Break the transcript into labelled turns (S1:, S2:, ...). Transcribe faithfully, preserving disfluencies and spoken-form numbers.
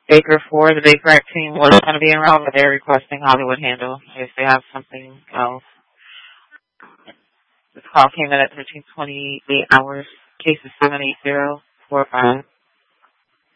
S1: Baker for the Baker Act team was going to be around, but they're requesting Hollywood handle if they have something else. This call came in at thirteen twenty-eight hours. Case is seven eight zero four five.